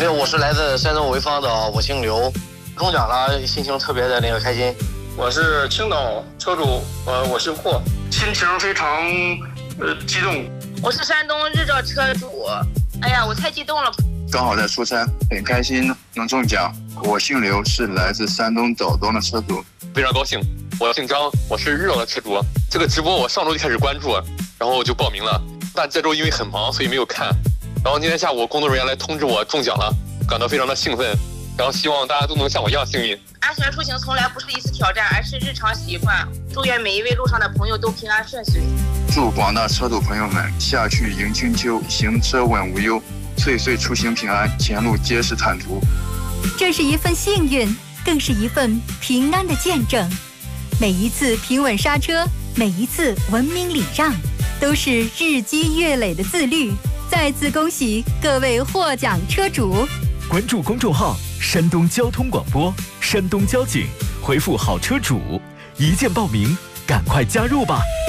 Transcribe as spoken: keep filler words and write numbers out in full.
没有，我是来自山东潍坊的，我姓刘，中奖了，心情特别的那个开心。 我是青岛车主，呃，我姓霍，心情非常呃激动。 我是山东日照车主，哎呀，我太激动了。 刚好在出差，很开心能中奖。我姓刘，是来自山东枣庄的车主， 非常高兴。我姓张，我是日照的车主。这个直播我上周就开始关注，然后就报名了，但这周因为很忙，所以没有看。然后今天下午工作人员来通知我中奖了，感到非常的兴奋。然后希望大家都能像我一样幸运。 安全出行从来不是一次挑战，而是日常习惯。祝愿每一位路上的朋友都平安顺遂。 祝广大车主朋友们下去迎清秋，行车稳无忧，岁岁出行平安，前路皆是坦途。 这是一份幸运，更是一份平安的见证。每一次平稳刹车，每一次文明礼让，都是日积月累的自律。再次恭喜各位获奖车主！ 关注公众号山东交通广播，山东交警，回复好车主，一键报名，赶快加入吧。